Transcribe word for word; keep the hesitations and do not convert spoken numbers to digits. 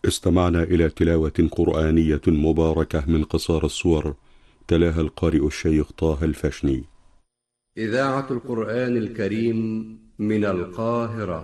استمعنا إلى تلاوة قرآنية مباركة من قصار السور، تلاها القارئ الشيخ طه الفشني. إذاعة القرآن الكريم من القاهرة.